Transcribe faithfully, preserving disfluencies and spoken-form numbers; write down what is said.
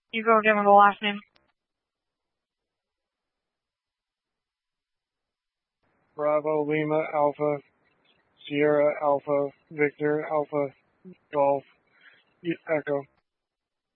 You go again with the last name. Bravo, Lima, Alpha, Sierra, Alpha, Victor, Alpha, Golf, Echo.